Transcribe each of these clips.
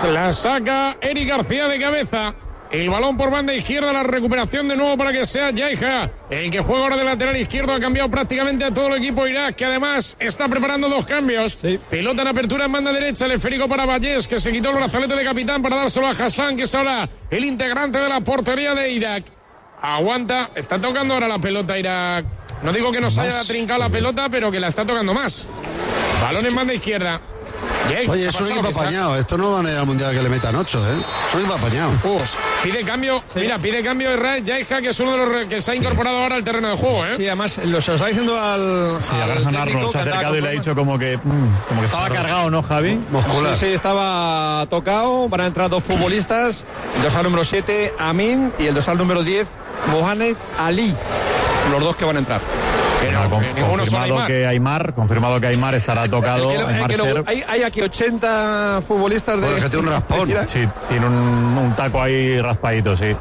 La saca Eric García de cabeza. El balón por banda izquierda, la recuperación de nuevo para que sea Yaiha el que juega ahora de lateral izquierdo. Ha cambiado prácticamente a todo el equipo Irak, que además está preparando 2 cambios. Sí. Pelota en apertura en banda derecha, el esférico para Vallés, que se quitó el brazalete de capitán para dárselo a Hassan, que es ahora el integrante de la portería de Irak. Aguanta, está tocando ahora la pelota Irak. No digo que nos haya trincado la pelota, pero que la está tocando más. Balón en banda izquierda. Oye, es un equipo apañado. Esto no van a ir al mundial que le metan 8, ¿eh? Es un equipo apañado. Pide cambio. Sí. Mira, pide cambio de Raed Yaiha, que es uno de los que se ha incorporado ahora al terreno de juego, ¿eh? Sí, además lo está diciendo al técnico. Se ha acercado y le ha dicho como que estaba cargado, ¿no, Javi? Muscular. Sí, estaba tocado. Van a entrar 2 futbolistas. El dorsal número 7, Amin, y el dorsal número 10, Mohamed Ali. Los 2 que van a entrar. Confirmado que Aimar estará tocado. Hay aquí 80 futbolistas de... Porque tiene un raspón. Sí, tiene un taco ahí raspadito, sí.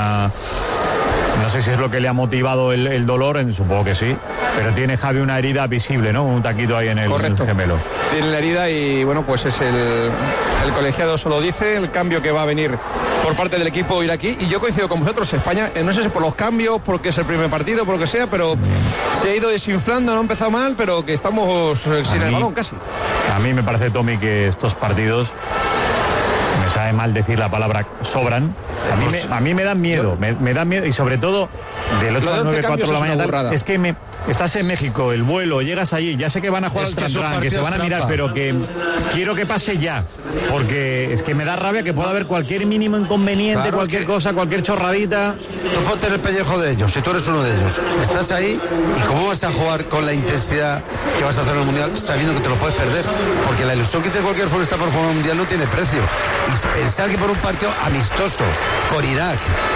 No sé si es lo que le ha motivado el dolor, supongo que sí, pero tiene Javi una herida visible, ¿no? Un taquito ahí en el gemelo. Tiene la herida y bueno, pues es el colegiado solo dice el cambio que va a venir por parte del equipo iraquí, y yo coincido con vosotros. España, no sé si por los cambios, porque es el primer partido, por lo que sea, pero se ha ido desinflando, no ha empezado mal, pero que estamos sin el balón casi. A mí me parece, Tommy, que estos partidos, me sabe mal decir la palabra, sobran. A mí me dan miedo, me dan miedo, y sobre todo del 8 al 9, 4 de la mañana. Es que estás en México, el vuelo, llegas allí, ya sé que van a jugar al Tran, que se van a mirar, pero que quiero que pase ya, porque es que me da rabia que pueda haber cualquier mínimo inconveniente, claro, cualquier cosa, cualquier chorradita. Tú ponte en el pellejo de ellos, si tú eres uno de ellos, estás ahí, y cómo vas a jugar con la intensidad que vas a hacer en el Mundial sabiendo que te lo puedes perder, porque la ilusión que tiene cualquier futbolista por jugar en el Mundial no tiene precio, y pensar que por un partido amistoso con Irak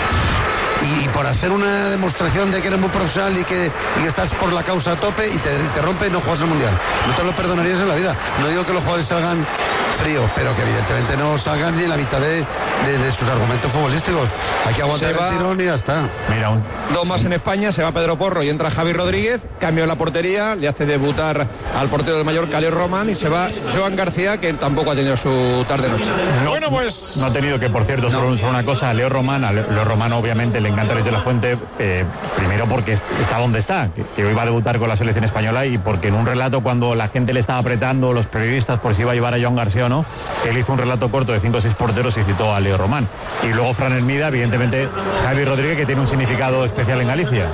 y por hacer una demostración de que eres muy profesional y que estás por la causa a tope y te rompe y no juegas el Mundial, no te lo perdonarías en la vida. No digo que los jugadores salgan fríos, pero que evidentemente no salgan ni en la mitad de sus argumentos futbolísticos. Hay que aguantar el tirón y ya está. Mira, 2 más en España, se va Pedro Porro y entra Javi Rodríguez, cambio en la portería, le hace debutar al portero del Mallorca, Leo Román, y se va Joan García, que tampoco ha tenido su tarde-noche. Bueno, pues... No ha tenido, que por cierto, solo una cosa, a Leo Román obviamente le encanta Luis de la Fuente, primero porque está donde está, que hoy va a debutar con la selección española, y porque en un relato, cuando la gente le estaba apretando, los periodistas, por si iba a llevar a Joan García o no, él hizo un relato corto de 5 o 6 porteros y citó a Leo Román. Y luego Fran Hermida, evidentemente Javi Rodríguez, que tiene un significado especial en Galicia.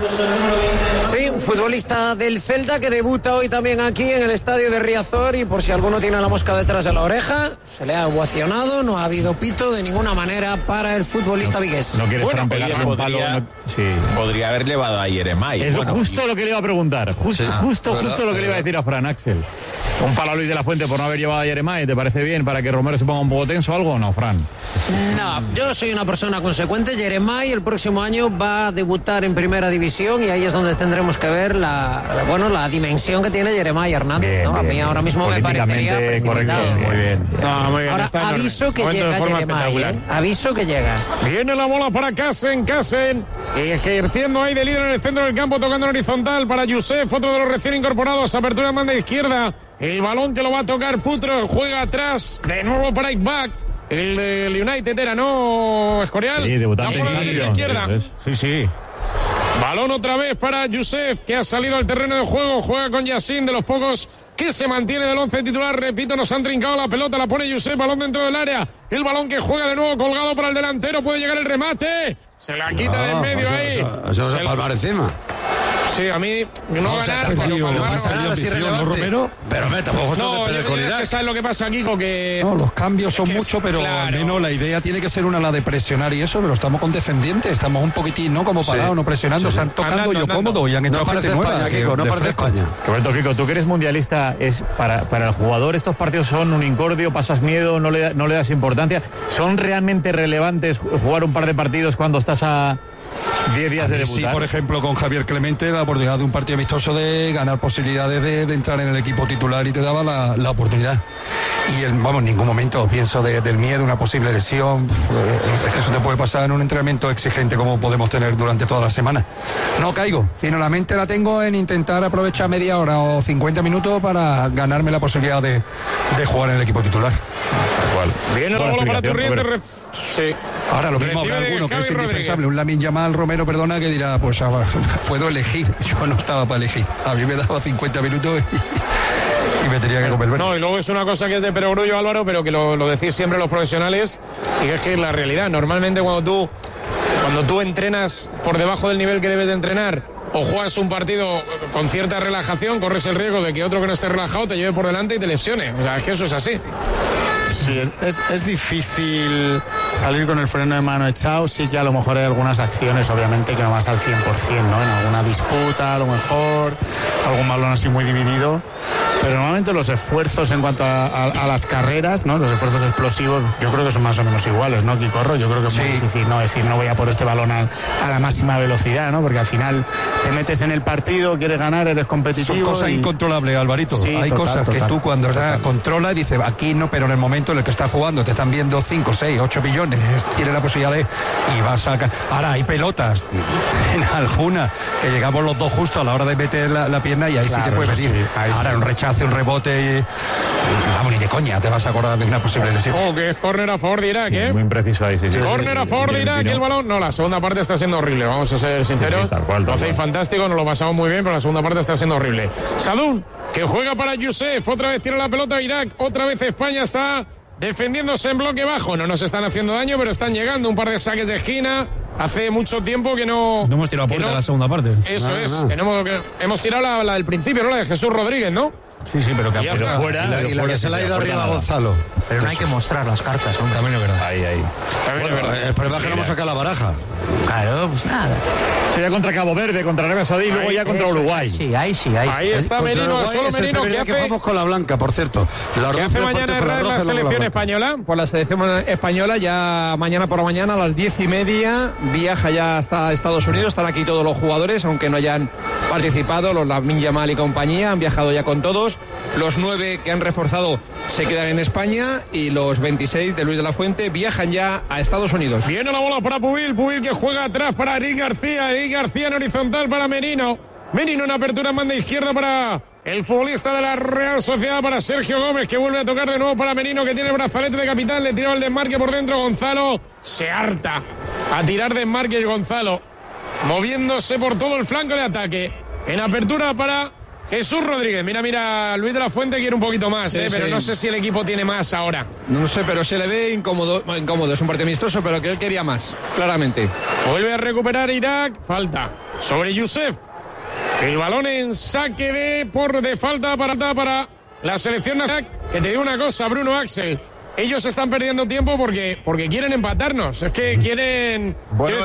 Sí, un futbolista del Celta que debuta hoy también aquí en el estadio de Riazor, y por si alguno tiene la mosca detrás de la oreja, se le ha ovacionado, no ha habido pito de ninguna manera para el futbolista vigués. No quiere Fran pegarle un palo. Podría haber llevado a Yeremay. Es justo lo que le iba a preguntar, justo lo que le iba a decir a Fran, Axel. Un palo a Luis de la Fuente por no haber llevado a Yeremay, ¿te parece bien para que Romero se ponga un poco tenso o algo o no, Fran? No, yo soy una persona consecuente. Yeremay el próximo año va a debutar en Primera División, y ahí es donde tendremos que ver la dimensión que tiene Yeremay Hernández. Bien, ¿no? A mí ahora mismo me parecería correcto, muy bien. Ahora aviso que llega Yeremay, aviso que llega. Viene la bola para Kassen, ejerciendo ahí de líder en el centro del campo, tocando en horizontal para Youssef, otro de los recién incorporados, apertura en banda izquierda. El balón que lo va a tocar Putro, juega atrás, de nuevo para Iqbal. El del United era, ¿no, Escorial? Sí, debutante. Por la derecha izquierda. Sí. Balón otra vez para Youssef, que ha salido al terreno de juego, juega con Yassin, de los pocos que se mantiene del 11 titular. Repito, nos han trincado la pelota, la pone Youssef, balón dentro del área. El balón que juega de nuevo colgado para el delantero, puede llegar el remate. Se la quita del medio ahí. Eso se palmar encima. Sí, a mí no ganar, pero no pasa nada si Romero. Pero tampoco ¿sabes lo que pasa, Kiko? Que no, los cambios son muchos, pero claro, al menos la idea tiene que ser la de presionar y eso, pero estamos condescendientes, estamos un poquitín, ¿no? Como parados, no presionando, están tocando andando. Cómodo y han entrado gente nueva. No parece España. Roberto, Kiko, tú que eres mundialista, es para el jugador estos partidos son un incordio, pasas miedo, no le das importancia. ¿Son realmente relevantes jugar un par de partidos cuando estás a 10 días de debutar? Sí, por ejemplo, con Javier Clemente, la oportunidad de un partido amistoso de ganar posibilidades de entrar en el equipo titular, y te daba la oportunidad. y en ningún momento pienso del miedo, una posible lesión. Es que eso te puede pasar en un entrenamiento exigente como podemos tener durante toda la semana. No caigo, sino la mente la tengo en intentar aprovechar media hora o 50 minutos para ganarme la posibilidad de jugar en el equipo titular. Viene la bola para Turrientes. Sí. Ahora lo mismo habrá alguno que es indispensable, un Lamine Yamal, Romero, perdona, que dirá, pues puedo elegir. Yo no estaba para elegir. A mí me daba 50 minutos y me tenía que comer. No, y luego es una cosa que es de perogrullo, Álvaro, pero que lo decís siempre los profesionales, y es que es la realidad. Normalmente cuando tú entrenas por debajo del nivel que debes de entrenar, o juegas un partido con cierta relajación, corres el riesgo de que otro que no esté relajado te lleve por delante y te lesione. O sea, es que eso es así. Sí, es difícil salir con el freno de mano echado. Sí que a lo mejor hay algunas acciones, obviamente, que no vas al 100%, ¿no? En alguna disputa, a lo mejor, algún balón así muy dividido. Pero normalmente los esfuerzos en cuanto a las carreras, ¿no? Los esfuerzos explosivos, yo creo que son más o menos iguales, ¿no, Quicorro? Yo creo que es muy difícil, ¿no? Decir, no voy a por este balón a la máxima velocidad, ¿no? Porque al final te metes en el partido, quieres ganar, eres competitivo. Son cosas incontrolables, Alvarito. Sí, hay cosas que tú cuando controlas dices, aquí no, pero en el momento en el que estás jugando te están viendo 5, 6, 8 millones, tienes la posibilidad de... y vas a... Ahora hay pelotas, en alguna, que llegamos los dos justo a la hora de meter la pierna y ahí claro, sí te puedes venir. Sí, ahora un rechazo, un rebote, vamos, ni de coña te vas a acordar de una posible lesión. Que es córner a favor de Irak, ¿eh? Muy impreciso ahí, sí. Córner a favor de Irak, el balón... No, la segunda parte está siendo horrible, vamos a ser sinceros. Tal cual. Lo hacéis fantástico, nos lo pasamos muy bien, pero la segunda parte está siendo horrible. Sadún, que juega para Youssef, otra vez tira la pelota Irak, otra vez España está defendiéndose en bloque bajo. No nos están haciendo daño, pero están llegando un par de saques de esquina. Hace mucho tiempo que no... No hemos tirado a puerta la segunda parte. Eso es. Hemos tirado la del principio, ¿no? La de Jesús Rodríguez, ¿no? Sí, pero que fuera. Y la que se le ha ido arriba a Gonzalo. Pero no hay que mostrar las cartas, aún también es verdad. Ahí. También es verdad. El problema es que no hemos sacado la baraja. Claro, pues nada. Sería contra Cabo Verde, contra Arabia Saudí y luego ya contra Uruguay. Sí, ahí. Ahí está Merino, solo Merino. Que jugamos con la blanca, por cierto. ¿Qué hace mañana en la selección española? Pues la selección española ya mañana por la mañana a las 10:30 viaja ya hasta Estados Unidos. Están aquí todos los jugadores, aunque no hayan participado, los Lamine Yamal y compañía, han viajado ya con todos. Los 9 que han reforzado se quedan en España y los 26 de Luis de la Fuente viajan ya a Estados Unidos. Viene la bola para Pubil que juega atrás para Eric García en horizontal para Merino en apertura en banda izquierda para el futbolista de la Real Sociedad, para Sergio Gómez, que vuelve a tocar de nuevo para Merino, que tiene el brazalete de capitán, le tiraba el desmarque por dentro. Gonzalo se harta a tirar desmarque, Gonzalo moviéndose por todo el flanco de ataque, en apertura para Jesús Rodríguez. Mira, Luis de la Fuente quiere un poquito más, pero no sé si el equipo tiene más ahora. No sé, pero se le ve incómodo. Es un partido amistoso, pero que él quería más, claramente. Vuelve a recuperar Irak, falta sobre Youssef. El balón en saque de falta para la selección nacional. Que te digo una cosa, Bruno, Axel. Ellos están perdiendo tiempo porque quieren empatarnos. Es que quieren... Bueno,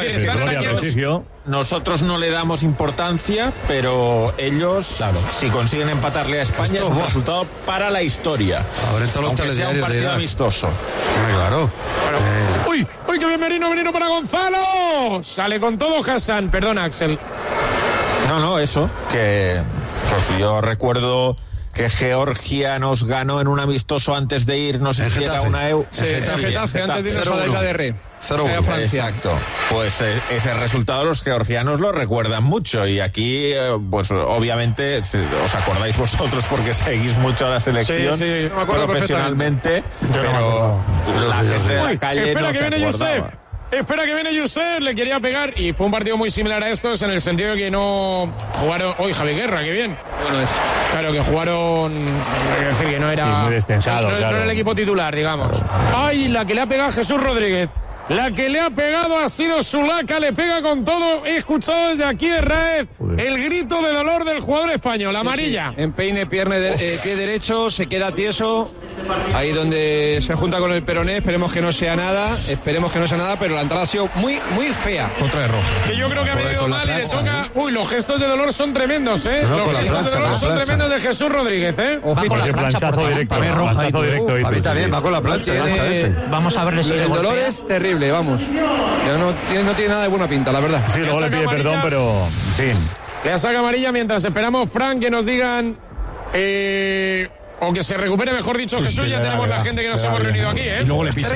nosotros no le damos importancia, pero ellos, claro, si consiguen empatarle a España, es un resultado para la historia. Ahora en todos los telediarios, sea un partido amistoso. Claro. ¡Uy, que bien Merino para Gonzalo! Sale con todo Hassan. Perdona, Axel. No, eso, que pues yo recuerdo que Georgia nos ganó en un amistoso antes de ir, no sé si era una EU. Sí, Getafe, antes de irnos a la Isla de Rey. Exacto. Pues ese resultado los georgianos lo recuerdan mucho, y aquí pues obviamente os acordáis vosotros porque seguís mucho a la selección profesionalmente, pero la gente de la calle no se acordaba. Espera que viene Youssef, le quería pegar, y fue un partido muy similar a estos en el sentido de que no jugaron... Javi Guerra, qué bien. Bueno, es... Claro, que jugaron... Es decir, que no era... Sí, muy destensado, no era el equipo titular, digamos. ¡Ay, la que le ha pegado Jesús Rodríguez! La que le ha pegado ha sido Zulaika, le pega con todo. He escuchado desde aquí, Raed, el grito de dolor del jugador español, amarilla. Sí. Empeine, pie derecho, se queda tieso, ahí donde se junta con el peroné. Esperemos que no sea nada, pero la entrada ha sido muy, muy fea. Otra de rojo. Que yo creo que ha venido mal y le toca... Uy, los gestos de dolor son tremendos, los gestos de dolor son tremendos de Jesús Rodríguez, el planchazo directo. A mí también va con la plancha. Vamos a verle si el dolor es terrible. Vamos, ya no tiene nada de buena pinta, la verdad. Sí, luego le pide perdón, pero en fin. Le saca amarilla mientras esperamos, Frank, que nos digan o que se recupere, mejor dicho, Jesús, ya tenemos la gente que nos hemos reunido aquí, ¿eh? Y luego le pisa.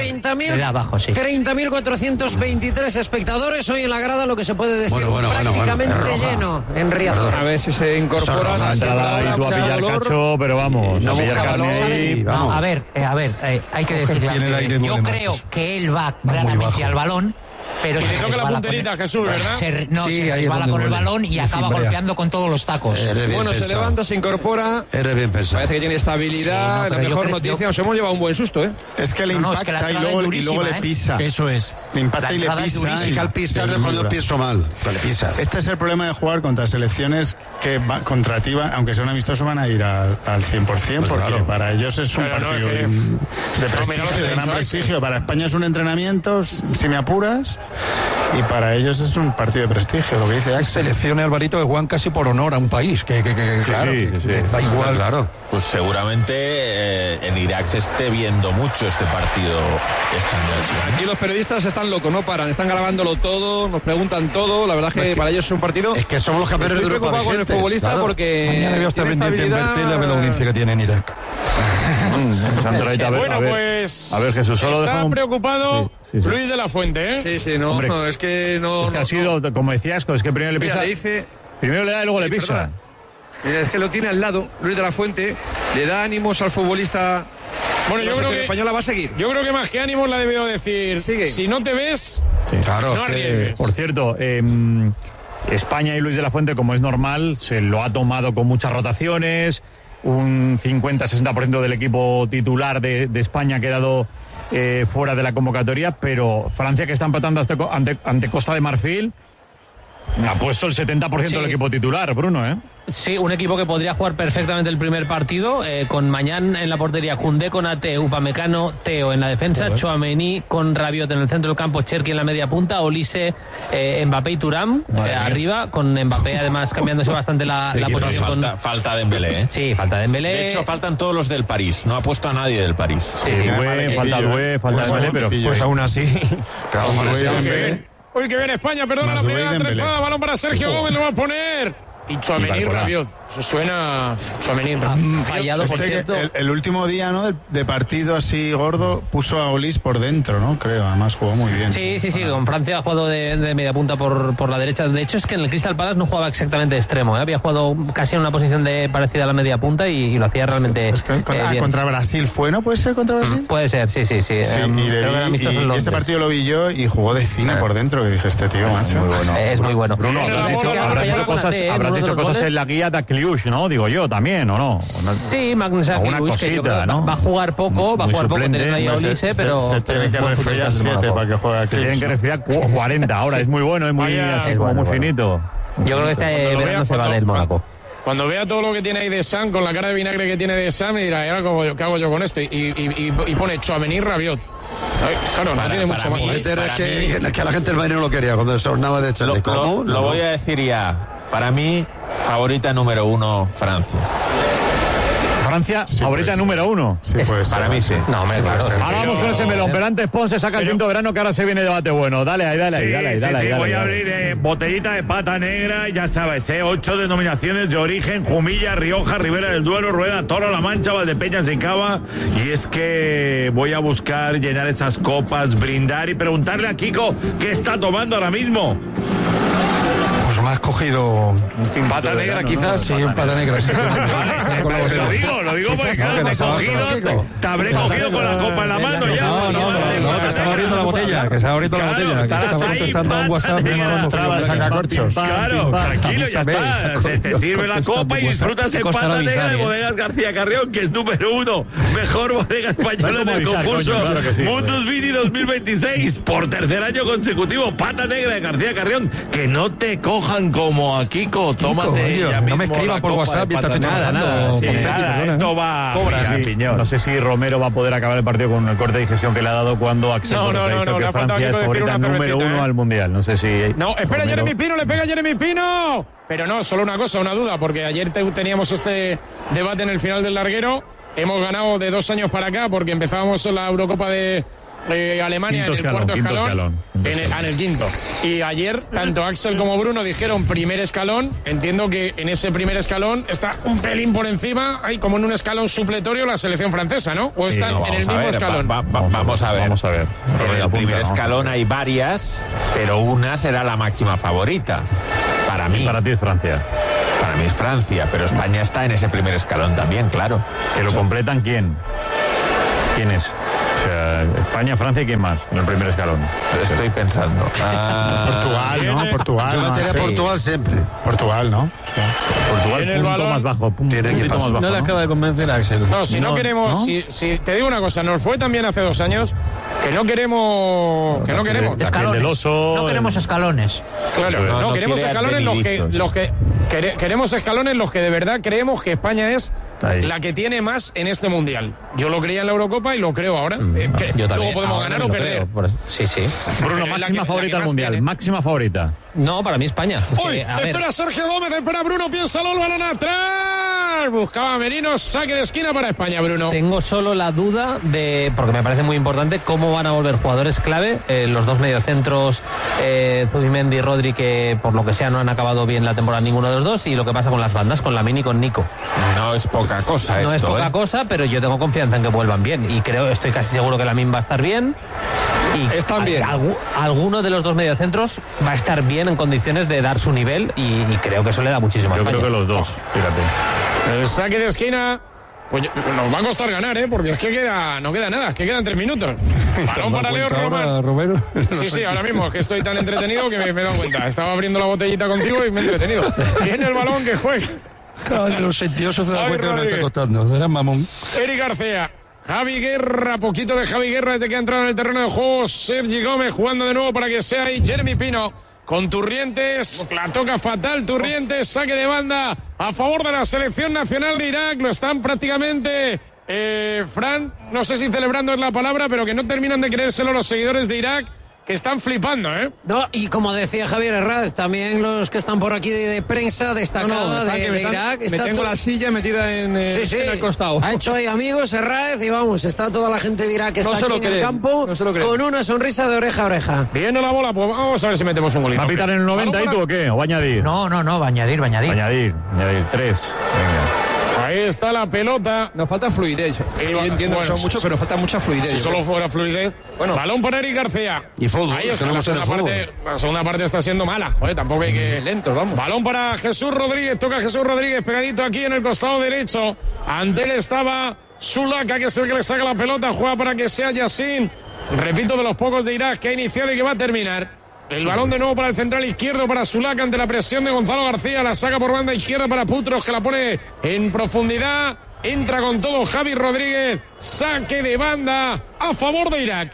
30.423 espectadores hoy en la grada, lo que se puede decir prácticamente lleno en Riazor. A ver si se incorpora. A pillar cacho, pero vamos, a pillar carne. A ver, hay que decirle. Yo creo que él va claramente al balón. Pero se toca la punterita, Jesús, ¿verdad? Se resbala con el balón y acaba golpeando con todos los tacos. Bueno, se levanta, se incorpora. Eres bien pensado. Parece que tiene estabilidad. La mejor noticia. Nos hemos llevado un buen susto, ¿eh? Es que le impacta y luego le pisa. Eso es. Le impacta y le pisa. Y que al pisar es cuando yo pienso mal. Le pisa. Este es el problema de jugar contra selecciones que contra ti, aunque sea un amistoso, van a ir al 100%, porque para ellos es un partido de prestigio, de gran prestigio. Para España es un entrenamiento, si me apuras. Y para ellos es un partido de prestigio, lo que dice Axel. Seleccione Alvarito que juegan casi por honor a un país, que claro, da igual. Claro. Pues seguramente en Irak se esté viendo mucho este partido esta noche. Aquí los periodistas están locos, no paran, están grabándolo todo, nos preguntan todo. La verdad es que para ellos es un partido. Es que somos los campeones de Europa. Estoy preocupado con el futbolista porque. Mañana voy a estar pendiente en Bertel a ver la audiencia que tiene en Irak. Bueno, pues. A ver, Jesús, solo está preocupado. Sí. Luis de la Fuente, ¿eh? Sí, no, hombre, es que no. Es que ha sido, como decía Asco, es que primero le pisa. Primero le da y luego le pisa. Mira, es que lo tiene al lado, Luis de la Fuente, le da ánimos al futbolista. Bueno, yo creo que española va a seguir. Yo creo que más que ánimos la ha debido decir. Sigue. Si no te ves, claro, no arriesgues. Por cierto, España y Luis de la Fuente, como es normal, se lo ha tomado con muchas rotaciones. Un 50-60% del equipo titular de España ha quedado fuera de la convocatoria, pero Francia, que está empatando ante Costa de Marfil, ha puesto el 70% del equipo titular, Bruno, ¿eh? Sí, un equipo que podría jugar perfectamente el primer partido, con Mañán en la portería, Koundé, Konaté, Upamecano, Teo en la defensa, Tchouaméni con Rabiot en el centro del campo, Cherki en la media punta, Olise, Mbappé y Thuram arriba, con Mbappé además cambiándose bastante la posición. Falta Dembélé, ¿eh? Sí, falta Dembélé. De hecho, faltan todos los del París, no ha puesto a nadie del París. Falta Dembélé, pero pues aún así. Uy, que viene España, perdona la primera trenzada, balón para Sergio Gómez, lo va a poner. Y Tchouaméni, Rabiot. Eso suena. Tchouaméni, fallado, por cierto. El último día, ¿no? De partido así gordo, puso a Olis por dentro, ¿no? Creo, además jugó muy bien. Sí. Con Francia ha jugado de media punta por la derecha. De hecho, es que en el Crystal Palace no jugaba exactamente de extremo, ¿eh? Había jugado casi en una posición parecida a la media punta y lo hacía realmente. Bien. Contra Brasil fue, ¿no? ¿Puede ser contra Brasil? Puede ser, sí. Y ese partido lo vi yo y jugó de cine por dentro, que dije, este tío, macho. Muy bueno. Es muy bueno. Bruno, habrás hecho cosas en la guía de Kliush, ¿no? Digo yo también, ¿o no? Sí, Magnus Kliush, que yo creo ¿no? Va a jugar poco, teniendo ahí a Olise, pero. Se tienen que resfriar 7 para que juegue Kliush. Se tienen que resfriar 40 ahora, es muy bueno, es muy así, como muy finito. Yo creo que este verano se va del Mónaco. Cuando vea todo lo que tiene ahí de Sam, con la cara de vinagre que tiene de Sam, me dirá, ¿qué hago yo con esto? Y pone Tchouaméni, Rabiot. Claro, no tiene mucho más. Que a la gente del Bayern no lo quería cuando se ornaba de echarle. Lo voy a decir ya. Para mí, favorita número 1, Francia. Francia, favorita número 1. Sí, para mí sí. No, claro. Ahora vamos con ese melón, pero antes Pon se saca el quinto verano, que ahora se viene debate bueno. Dale ahí. Voy a abrir botellita de pata negra, ya sabes, 8 denominaciones de origen: Jumilla, Rioja, Ribera del Duero, Rueda, Toro, La Mancha, Valdepeñas y Cava. Y es que voy a buscar llenar esas copas, brindar y preguntarle a Kiko qué está tomando ahora mismo. Pues me has cogido pata negra, quizás. Sí, un pata negra. Lo digo porque te habré cogido con la copa en la mano ya. No, que estaba abriendo la botella. Que estaba contestando a un WhatsApp. Sacacorchos. Claro, tranquilo, ya está. Se te sirve la copa y disfrutas en pata negra de Bodegas García Carrión, que es número 1. Mejor bodega española en el concurso Mundus Vini 2026. Por tercer año consecutivo, pata negra de García Carrión. Que no te cojan como a Kiko. Tómate ya mismo. No me escriban por WhatsApp mientras estoy trabajando. Esto va. No sé si Romero va a poder acabar el partido con el corte de digestión que le ha dado cuando Axel ha dicho que Francia es favorita número 1 al Mundial. No sé si... No, espera, Jeremy Pino, le pega Jeremy Pino. Pero no, solo una cosa, una duda, porque ayer teníamos este debate en el final del larguero. Hemos ganado de 2 años para acá porque empezábamos la Eurocopa de Alemania en el cuarto escalón. En el quinto. Y ayer, tanto Axel como Bruno dijeron primer escalón. Entiendo que en ese primer escalón está un pelín por encima, hay como en un escalón supletorio la selección francesa, ¿no? ¿O están en el mismo escalón? Vamos a ver. En el primer escalón hay varias, pero una será la máxima favorita. Para mí. Y para ti es Francia. Para mí es Francia, pero España está en ese primer escalón también, claro. ¿Que lo completan quién? ¿Quién es? O sea, España, Francia y quién más en el primer escalón. Estoy pensando. Portugal, ¿no? Portugal. Yo metería Portugal siempre. Portugal, ¿no? Sí. Portugal, punto más bajo. No le acaba de convencer a Axel. No, si no queremos, ¿no? Si te digo una cosa, nos fue también hace 2 años que no queremos. Escalones. No queremos escalones. Claro, no queremos escalones los que queremos escalones los que de verdad creemos que España es la que tiene más en este mundial. Yo lo creía en la Eurocopa y lo creo ahora. Yo también. Luego podemos ganar o perder. Sí. Bruno, máxima favorita al mundial. Tiene. Máxima favorita. No, para mí España. Espera Sergio Gómez, espera Bruno, piénsalo, el balón atrás. Buscaba Merino, saque de esquina para España, Bruno. Tengo solo la duda de, porque me parece muy importante, cómo van a volver jugadores clave, los dos mediocentros, Zubimendi y Rodri, que por lo que sea no han acabado bien la temporada ninguno de los dos, y lo que pasa con las bandas, con Lamine y con Nico. No es poca cosa esto. No es poca cosa, pero yo tengo confianza en que vuelvan bien, y estoy casi seguro que Lamine va a estar bien. Y están bien. Alguno de los dos mediocentros va a estar bien en condiciones de dar su nivel, y creo que eso le da muchísimo a España. Yo creo que los dos, fíjate. El saque de esquina, pues nos va a costar ganar, porque es que no queda nada, es que quedan 3 minutos. Balón para Leo Roman. Sí, ahora mismo es que estoy tan entretenido que me he dado cuenta. Estaba abriendo la botellita contigo y me he entretenido. Viene el balón que juega. Los sentiosos se dan cuenta que nos está costando. Será mamón. Eric García. Javi Guerra, poquito de Javi Guerra desde que ha entrado en el terreno de juego. Sergi Gómez jugando de nuevo para que sea ahí Jeremy Pino con Turrientes. La toca fatal Turrientes, saque de banda a favor de la selección nacional de Irak. Lo están prácticamente, Fran, no sé si celebrando es la palabra, pero que no terminan de creérselo los seguidores de Irak, que están flipando, No, y como decía Javier Herráez, también los que están por aquí de prensa destacada de Irak. Me tengo la silla metida en el costado. Ha hecho ahí amigos Herráez y vamos, está toda la gente de Irak que está aquí en el campo con una sonrisa de oreja a oreja. Viene la bola, pues vamos a ver si metemos un golito. ¿Va a pitar en el 90 y tú o qué? ¿O va a añadir? No, va a añadir. Añadir 3. Venga. Ahí está la pelota. Nos falta fluidez. Yo entiendo que son muchos, pero falta mucha fluidez. Si solo fuera fluidez. Balón para Eric García. Y fútbol. Ahí está, la segunda parte está siendo mala. Tampoco hay que... Lentos, vamos. Balón para Jesús Rodríguez. Toca Jesús Rodríguez pegadito aquí en el costado derecho. Ante él estaba Zulaka, que es el que le saca la pelota. Juega para que sea Yassin. Repito, de los pocos de Irak que ha iniciado y que va a terminar. El balón de nuevo para el central izquierdo, para Zulaka, ante la presión de Gonzalo García. La saca por banda izquierda para Putros, que la pone en profundidad. Entra con todo Javi Rodríguez. Saque de banda a favor de Irak.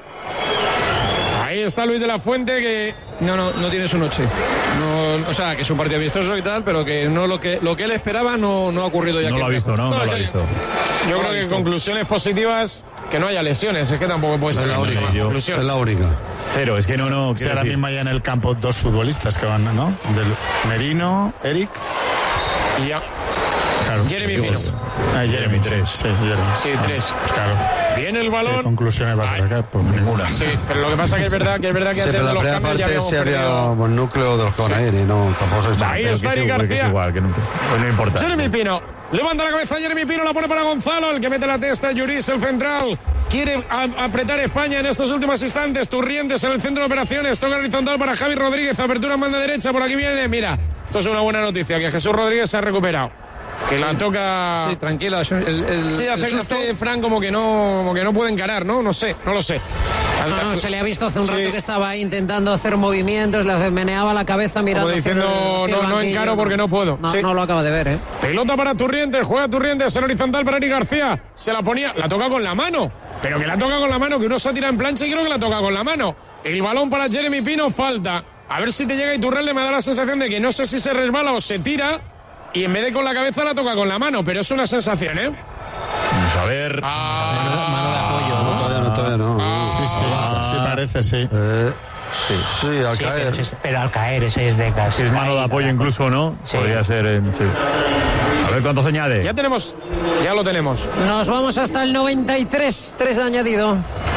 Ahí está Luis de la Fuente, que... No tiene su noche. O sea, que es un partido amistoso y tal, pero que no lo que él esperaba no ha ocurrido ya. No lo ha visto, ¿no? No lo ha visto. Yo creo que conclusiones positivas, que no haya lesiones. Es que tampoco puede ser la única. Es la única. Cero, es que no. Si ahora mismo hay en el campo 2 futbolistas que van, ¿no? Merino, Eric. Y ya. Claro. Jeremy Pino. Jeremy 3. Sí, Jeremy. Sí, 3. Pues claro. Viene el balón. ¿Qué conclusiones vas a sacar? Pues ninguna. Sí, pero lo que pasa que es verdad que antes de los cambios ya habíamos había un núcleo de los que van a ir y no, tampoco se... Ahí está Eric García. Igual, que no importa. Jeremy Pino. Levanta la cabeza Jeremy Pino, la pone para Gonzalo, el que mete la testa, Yuris, el central. Quiere apretar España en estos últimos instantes. Turrientes en el centro de operaciones. Toca horizontal para Javi Rodríguez. Apertura en banda derecha. Por aquí viene. Mira, esto es una buena noticia, que Jesús Rodríguez se ha recuperado. Que la toca... Sí, tranquila. Sí, hace Fran como que no puede encarar, ¿no? No sé, no lo sé. No, se le ha visto hace un rato que estaba intentando hacer movimientos, le meneaba la cabeza mirando... Como diciendo, no encaro porque no puedo. No lo acaba de ver, Pelota para Turrientes, juega Turrientes en horizontal para Eric García. Se la ponía, la toca con la mano. Pero que la toca con la mano, que uno se tira en plancha y creo que la toca con la mano. El balón para Jeremy Pino, falta. A ver si te llega Iturralde, me da la sensación de que no sé si se resbala o se tira... Y en vez de con la cabeza la toca con la mano, pero es una sensación, Vamos a ver. Mano de apoyo, ¿no? Todavía no. Sí, parece, sí. Sí, al caer. Pero al caer, ese es de casi. Si es mano de apoyo incluso, ¿no? Sí. Podría ser. Sí. A ver cuánto se añade. Ya lo tenemos. Nos vamos hasta el 93, 3 de añadido.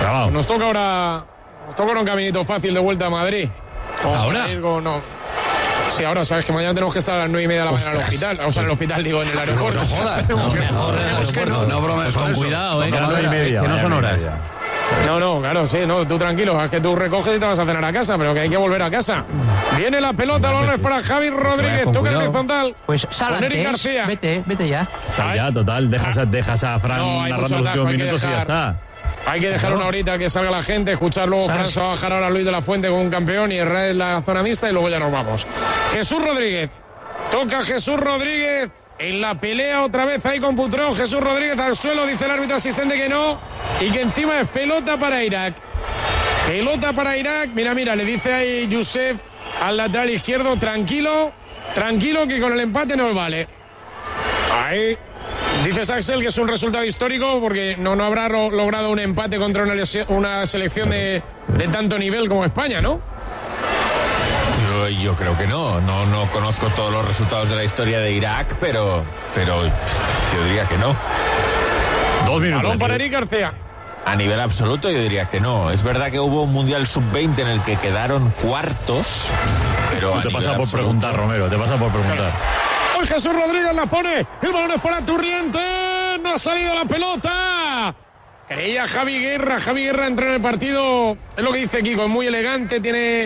Nos toca ahora un caminito fácil de vuelta a Madrid. ¿Ahora? No. Sí, ahora sabes que mañana tenemos que estar a las 9:30 de la mañana en el hospital. O sea, en el hospital, digo, en el aeropuerto. No jodas. No bromes con cuidado, que no son horas. No, claro, sí, no, tú tranquilo, es que tú recoges y te vas a cenar a casa, pero que hay que volver a casa. Viene la pelota, el balón es para Javi Rodríguez, toca el horizontal. Pues sal antes, Eric García. Vete ya. Sal ya, total, dejas a Fran narrando los últimos minutos y ya está. Hay que dejar una horita que salga la gente, escuchar luego Fran se va a bajar ahora Luis de la Fuente con un campeón y Herrera en la zona mixta y luego ya nos vamos. Jesús Rodríguez, toca Jesús Rodríguez. En la pelea otra vez ahí con Putrón, Jesús Rodríguez al suelo, dice el árbitro asistente que no, y que encima es pelota para Irak. Pelota para Irak, mira, le dice ahí Youssef al lateral izquierdo, tranquilo que con el empate nos vale. Ahí dices Axel que es un resultado histórico porque no habrá logrado un empate contra una selección de tanto nivel como España, ¿no? Yo creo que no conozco todos los resultados de la historia de Irak, pero yo diría que no. 2 minutos. Balón para Eric García. A nivel absoluto yo diría que no. Es verdad que hubo un Mundial Sub-20 en el que quedaron cuartos, pero te pasa por preguntar, Romero, te pasa por preguntar. Hoy Jesús Rodríguez la pone, el balón es para Turrientes, no ha salido la pelota. Creía Javi Guerra entra en el partido, es lo que dice Kiko, es muy elegante, tiene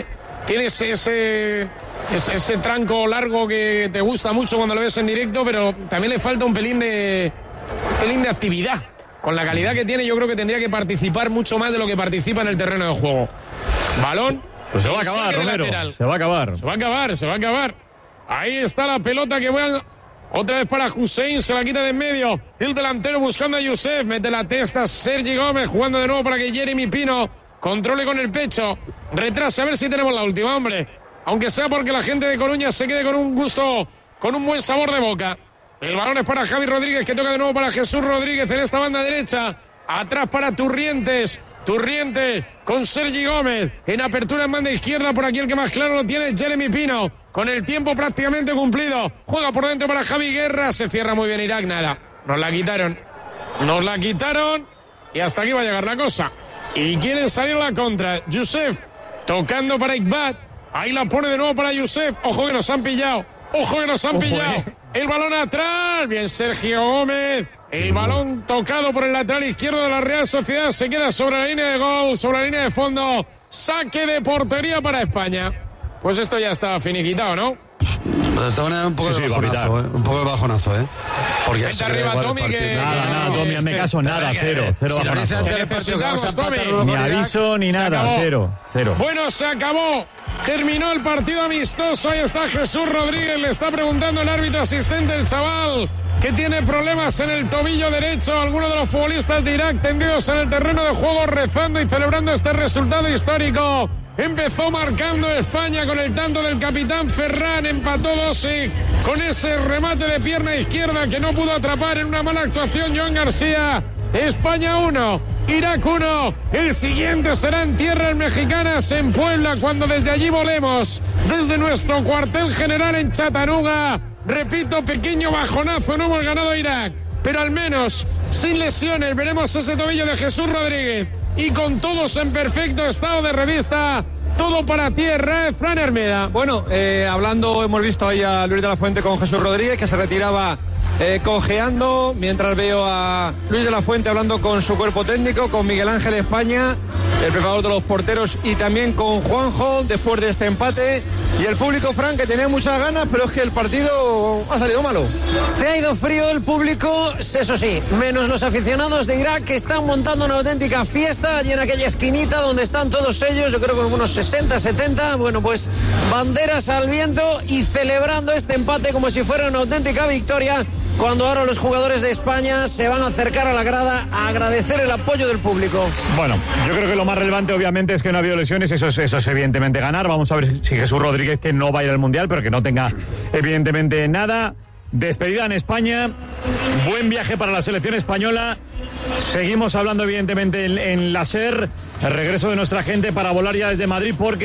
ese tranco largo que te gusta mucho cuando lo ves en directo, pero también le falta un pelín de actividad. Con la calidad que tiene, yo creo que tendría que participar mucho más de lo que participa en el terreno de juego. Balón. Pues se va a acabar, Romero. Se va a acabar. Ahí está la pelota que vuelve otra vez para Hussein, se la quita de en medio. El delantero buscando a Youssef, mete la testa Sergi Gómez, jugando de nuevo para que Jeremy Pino controle con el pecho, retrase, a ver si tenemos la última, hombre. Aunque sea porque la gente de Coruña se quede con un gusto, con un buen sabor de boca. El balón es para Javi Rodríguez, que toca de nuevo para Jesús Rodríguez en esta banda derecha. Atrás para Turrientes con Sergi Gómez. En apertura en banda izquierda, por aquí el que más claro lo tiene Jeremy Pino. Con el tiempo prácticamente cumplido. Juega por dentro para Javi Guerra. Se cierra muy bien Irak, nada. Nos la quitaron. Y hasta aquí va a llegar la cosa. Y quieren salir a la contra. Youssef tocando para Iqbal. Ahí la pone de nuevo para Youssef. Ojo que nos han pillado. El balón atrás. Bien Sergio Gómez. El balón tocado por el lateral izquierdo de la Real Sociedad. Se queda sobre la línea de gol, sobre la línea de fondo. Saque de portería para España. Pues esto ya está finiquitado, ¿no? De todas maneras, un poco de bajonazo, ¿eh? Porque vente arriba, Tommy, que... Nada, Tommy, hazme caso, nada, cero bajonazo. Ni aviso, ni nada, cero. Bueno, se acabó. Terminó el partido amistoso. Ahí está Jesús Rodríguez. Le está preguntando el árbitro asistente, el chaval, que tiene problemas en el tobillo derecho. Algunos de los futbolistas de Irak tendidos en el terreno de juego, rezando y celebrando este resultado histórico. Empezó marcando España con el tanto del capitán Ferran, empató Dosic con ese remate de pierna izquierda que no pudo atrapar en una mala actuación Joan García. España 1, Irak 1. El siguiente será en tierras mexicanas, en Puebla, cuando desde allí volemos desde nuestro cuartel general en Chattanooga. Repito, pequeño bajonazo, no hemos ganado a Irak, pero al menos sin lesiones veremos ese tobillo de Jesús Rodríguez y con todos en perfecto estado de revista. Todo para tierra, Fran Hermeda. Bueno, hablando, hemos visto ahí a Luis de la Fuente con Jesús Rodríguez, que se retiraba cojeando, mientras veo a Luis de la Fuente hablando con su cuerpo técnico, con Miguel Ángel España, el preparador de los porteros, y también con Juanjo después de este empate. Y el público, Fran, que tenía muchas ganas, pero es que el partido ha salido malo. Se ha ido frío el público, eso sí, menos los aficionados de Irak, que están montando una auténtica fiesta allí en aquella esquinita donde están todos ellos, yo creo que unos 60, 70, bueno, pues banderas al viento y celebrando este empate como si fuera una auténtica victoria, cuando ahora los jugadores de España se van a acercar a la grada a agradecer el apoyo del público. Bueno, yo creo que lo más relevante obviamente es que no ha habido lesiones, eso es evidentemente ganar. Vamos a ver si Jesús Rodríguez, que no va a ir al Mundial, pero que no tenga evidentemente nada. Despedida en España, buen viaje para la selección española. Seguimos hablando evidentemente en la SER, el regreso de nuestra gente para volar ya desde Madrid, porque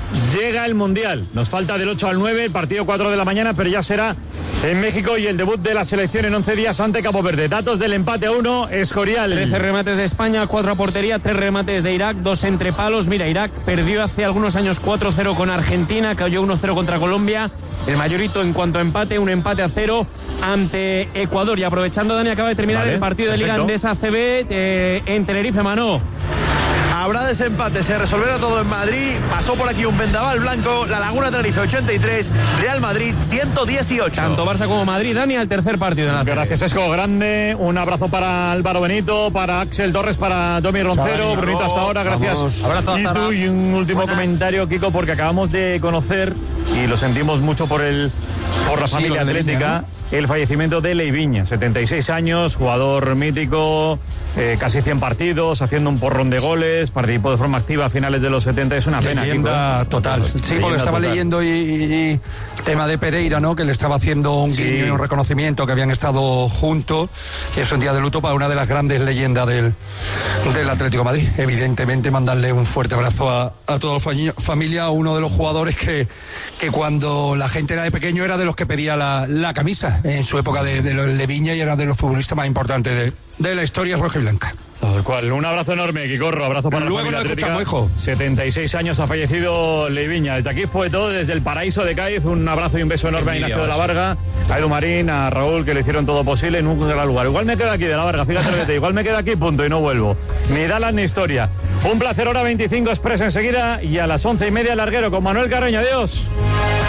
llega el Mundial. Nos falta del 8 al 9, el partido 4 de la mañana, pero ya será en México y el debut de la selección en 11 días ante Cabo Verde. Datos del empate a 1, Escorial. 13 remates de España, 4 a portería, 3 remates de Irak, 2 entre palos. Mira, Irak perdió hace algunos años 4-0 con Argentina, cayó 1-0 contra Colombia. El mayorito en cuanto a empate, un empate a 0 ante Ecuador. Y aprovechando, Dani, acaba de terminar el partido de Liga Andesa CB en Tenerife, Manó. Habrá desempate, se resolverá todo en Madrid. Pasó por aquí un vendaval blanco. La Laguna Tenerife 83, Real Madrid 118. Tanto Barça como Madrid, Dani, al tercer partido. Gracias, Esco, grande. Un abrazo para Álvaro Benito, para Axel Torres, para Domi Roncero. Brunito, hasta ahora, gracias. Abrazo, y tú, y un último comentario, Kiko, porque acabamos de conocer, y lo sentimos mucho por la familia atlética, el fallecimiento de Leiviña, 76 años, jugador mítico, casi 100 partidos, haciendo un porrón de goles, participó de forma activa a finales de los 70, es una pena. Leyenda total. Sí, leyenda porque estaba leyendo y tema de Pereira, ¿no? Que le estaba haciendo un guiño y un reconocimiento, que habían estado juntos, y es un día de luto para una de las grandes leyendas del Atlético de Madrid. Evidentemente, mandarle un fuerte abrazo a toda la familia, uno de los jugadores que cuando la gente era de pequeño era de los que pedía la camisa en su época de Viña, y era de los futbolistas más importantes de la historia roja y blanca. Tal cual. Un abrazo enorme, Quicorro. Abrazo para la familia atlética. Hijo. 76 años ha fallecido Leiviña. Desde aquí fue todo, desde el paraíso de Cádiz. Un abrazo y un beso enorme a Ignacio de la Varga, a Edu Marín, a Raúl, que le hicieron todo posible en un gran lugar. Igual me quedo aquí de la Varga, fíjate lo que te digo. Igual me quedo aquí, punto, y no vuelvo. Ni Dallas ni historia. Un placer, hora 25 Express enseguida, y a las 11:30 Larguero con Manuel Carreño. Adiós.